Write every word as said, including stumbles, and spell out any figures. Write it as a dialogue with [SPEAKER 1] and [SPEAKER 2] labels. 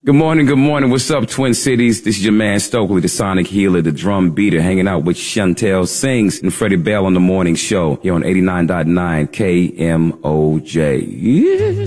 [SPEAKER 1] Good morning, good morning. What's up, Twin Cities? This is your man Stokely, the Sonic Healer, the drum beater, hanging out with Chantel Sings and Freddie Bell on the morning show here on eighty-nine point nine K M O J. Yeah.